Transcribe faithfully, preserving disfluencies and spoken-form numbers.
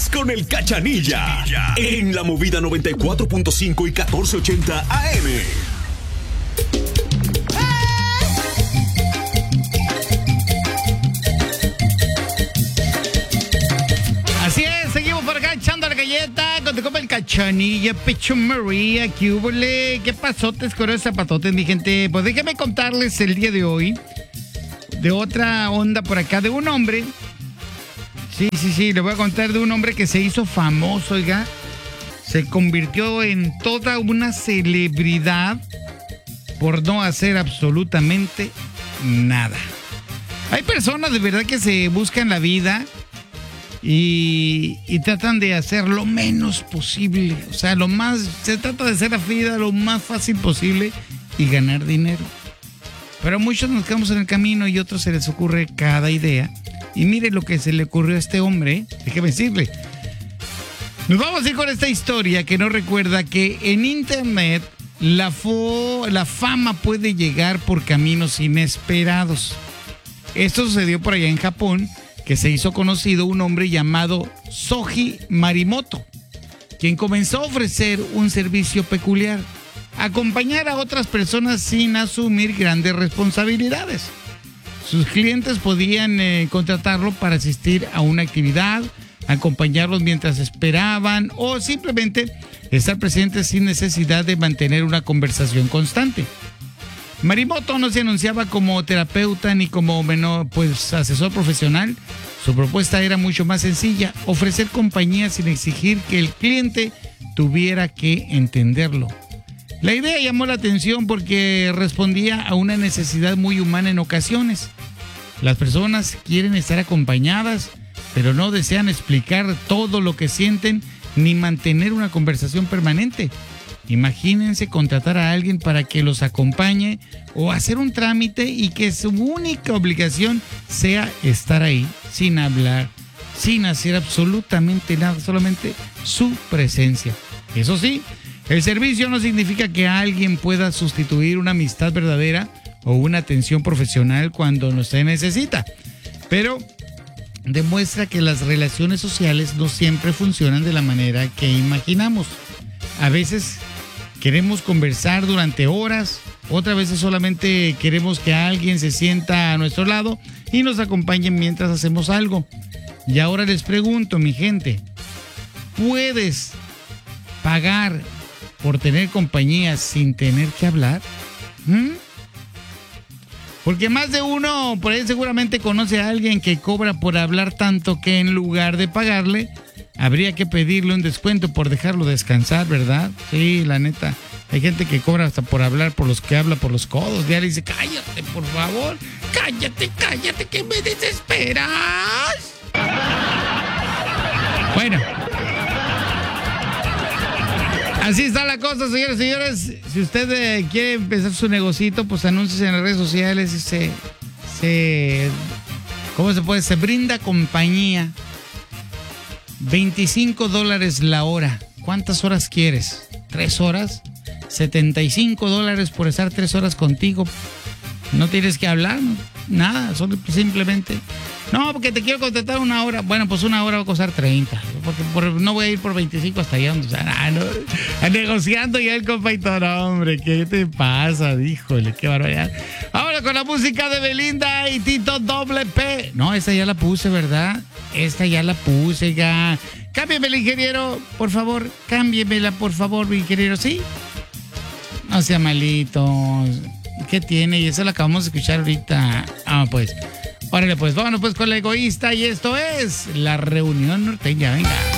con el Cachanilla en la Movida noventa y cuatro punto cinco y catorce ochenta A M. Así es, seguimos por acá echando la galleta con tu copa el Cachanilla, Pecho María, ¿qué hubo? ¿Qué pasotes con esos zapatotes, mi gente? Pues déjenme contarles el día de hoy de otra onda por acá, de un hombre. Sí, sí, sí, le voy a contar de un hombre que se hizo famoso, oiga. Se convirtió en toda una celebridad por no hacer absolutamente nada. Hay personas de verdad que se buscan la vida y, y tratan de hacer lo menos posible. O sea, lo más, se trata de hacer la vida lo más fácil posible y ganar dinero. Pero a muchos nos quedamos en el camino y a otros se les ocurre cada idea. Y mire lo que se le ocurrió a este hombre, déjeme decirle. Nos vamos a ir con esta historia que nos recuerda que en internet la, fo, la fama puede llegar por caminos inesperados. Esto sucedió por allá en Japón, que se hizo conocido un hombre llamado Soji Marimoto, quien comenzó a ofrecer un servicio peculiar: acompañar a otras personas sin asumir grandes responsabilidades. Sus clientes podían eh, contratarlo para asistir a una actividad, acompañarlos mientras esperaban o simplemente estar presentes sin necesidad de mantener una conversación constante. Marimoto no se anunciaba como terapeuta ni como menor, pues, asesor profesional. Su propuesta era mucho más sencilla: ofrecer compañía sin exigir que el cliente tuviera que entenderlo. La idea llamó la atención porque respondía a una necesidad muy humana en ocasiones. Las personas quieren estar acompañadas, pero no desean explicar todo lo que sienten ni mantener una conversación permanente. Imagínense contratar a alguien para que los acompañe o hacer un trámite y que su única obligación sea estar ahí, sin hablar, sin hacer absolutamente nada, solamente su presencia. Eso sí, el servicio no significa que alguien pueda sustituir una amistad verdadera o una atención profesional cuando no se necesita, pero demuestra que las relaciones sociales no siempre funcionan de la manera que imaginamos. A veces queremos conversar durante horas, otras veces solamente queremos que alguien se sienta a nuestro lado y nos acompañe mientras hacemos algo. Y ahora les pregunto, mi gente, ¿puedes pagar por tener compañía sin tener que hablar? ¿Mm? Porque más de uno por ahí seguramente conoce a alguien que cobra por hablar tanto que en lugar de pagarle, habría que pedirle un descuento por dejarlo descansar, ¿verdad? Sí, la neta. Hay gente que cobra hasta por hablar, por los que habla por los codos. Ya le dice, cállate, por favor. Cállate, cállate, que me desesperas. Bueno. Así está la cosa, señores y señores. Si usted eh, quiere empezar su negocito, pues anúnciese en las redes sociales y se, se... ¿Cómo se puede? Se brinda compañía. veinticinco dólares la hora. ¿Cuántas horas quieres? ¿Tres horas? setenta y cinco dólares por estar tres horas contigo. No tienes que hablar, nada, solo simplemente... No, porque te quiero contratar una hora. Bueno, pues una hora va a costar treinta. Porque por, no voy a ir por veinticinco hasta allá. O sea, ah, no, negociando ya el compa y todo. No, hombre, ¿qué te pasa? Híjole, qué barbaridad. Ahora con la música de Belinda y Tito Doble P. No, esa ya la puse, ¿verdad? Esta ya la puse, ya. Cámbiamela, ingeniero, por favor. Cámbiamela, por favor, mi ingeniero, ¿sí? No sea malito. ¿Qué tiene? Y eso la acabamos de escuchar ahorita. Ah, pues... Órale, pues, vámonos pues con la egoísta y esto es La Reunión Norteña, venga.